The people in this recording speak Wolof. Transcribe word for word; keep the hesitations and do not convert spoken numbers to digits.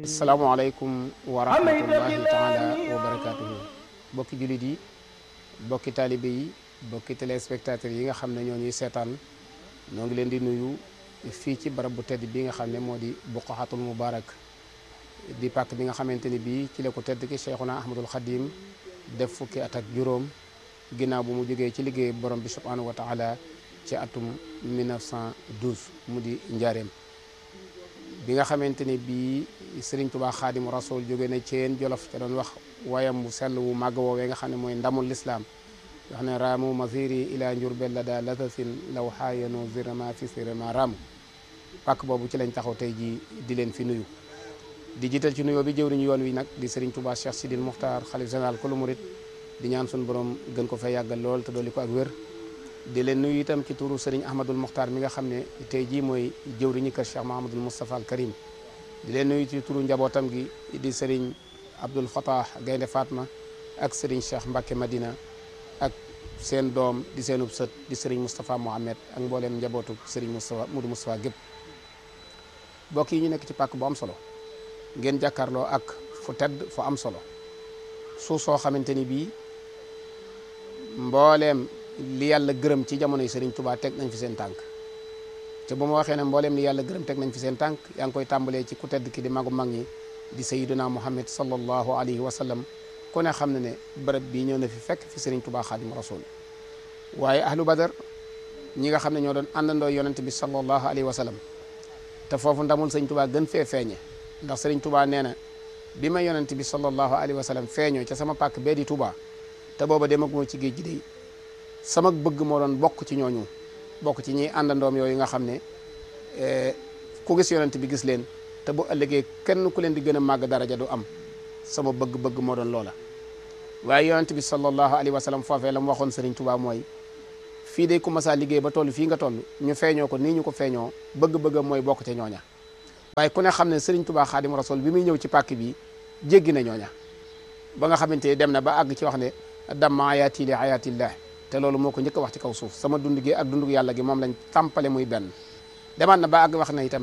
asalaamaaleykum wa rahmatullahi taala wa barakaatuhu bokki jullit yi bokki taalibe yi bokki téléspectateurs yi nga xam ne ñoo ñuy seetaan ñoo ngi leen di nuyu fii ci barab bu tedd bi nga xam ne moo di buqaxatul mubarak di pàkk bi nga xamante ni bii ci la ko tedd ki Cheikhuna Ahmadul Xadim def fukki at ak juróom ginnaaw bu mu jógee ci liggéey borom bi subhanahu wa taala ci atum mille neuf cent douze mu di njaareem bi nga xamante ni bii Serigne Touba Xaadimu Rasul jóge na Ceen Jolof ca doon wax wayam bu sell wu màgg woowee nga xam ne mooy ndamul lislaam wax ne raamu masiri ila njurbel la daa latasin law xaayano virama fi sirama raamu pàkk boobu ci lañ taxaw tey ji di leen fi nuyu di jiital ci nuyoo bi jëwriñu yoon wi nag di Serigne Touba Cheikh Sidil Muxtaar xalif général kulu murit di ñaan suñu borom gën ko fa yàggal lool te dolli ko ak wér di leen nuyu itam ci turu Serigne Ahmadul Muxtaar mi nga xam ne tey jii mooy jëwriñu kër Cheikh Mahamadul Moustapha al Karim di leen nuyu ci turu njabootam gi di Serigne Abdoul Fatah Gaynde Fatma ak Serigne Cheikh Mbacke Madina ak seen doom di seenub sët di Serigne Moustapha Mohamed ak mbooleem njabootu Serigne Moustapha Moudou Moustapha gépp mbokk yi ñu nekk ci pàkk bu am solo ngeen jàkkaarloo ak fu tedd fu am solo suuf soo xamante ni bii mbooleem li yàlla gërëm ci jamono yi Serigne Touba teg nañ fi seen tànk te bu ma waxee ne mbooleem li yàlla gërëm teg nañ fi seen tànk yaa ngi koy tàmbalee ci ku tedd ki di magu mag ñi di sayyiduna Muhammad sallallahu alayhi wa sallam ku ne xam ne ne bërëb bii ñëw na fi fekk fi Serigne Touba Xaadimu Rasul waaye ahlu badar ñi nga xam ne ñoo doon àndandoo yonent bi sallallahu alayhi wa sallam te foofu ndamul Serigne Touba gën fee feeñe ndax Serigne Touba nee na bi ma yonent bi sallallahu alayhi wa sallam feeñoo ca sama pàkk bee di Touba te booba demaguma ci géej gi day sama bëgg moo doon bokk ci ñooñu bokk ci ñiy àndandoom yooyu nga xam ne ku gis yonent bi gis leen te bu ëllëgee kenn ku leen di gën a màgg daraja du am sama bëgg-bëgg moo doon loola waaye yonent bi sallallahu alayhi wa sallam foofee la mu waxoon Serigne Touba mooy fii day ku masaa liggéey ba toll fii nga toll ñu feeñoo ko nii ñu ko feeñoo bëgg-bëggam mooy bokk ca ñooña waaye ku ne xam ne Serigne Touba Xaadimu Rasul bi muy ñëw ci pàkk bi jéggi na ñooña ba nga xamante ne dem na ba àgg ci wax ne damma ayaati li ayatillah te loolu moo ko njëkk a wax ci kaw suuf sama dund gi ak dundu yàlla gi moom lañ tàmpale muy benn demaat na ba àgg wax na itam